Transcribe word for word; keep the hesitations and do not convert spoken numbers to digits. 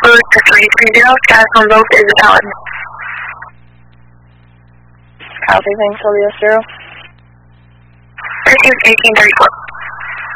Blue to three three zero, status on both is valid. Copy, thanks, Leo Zero. Received eighteen thirty-four.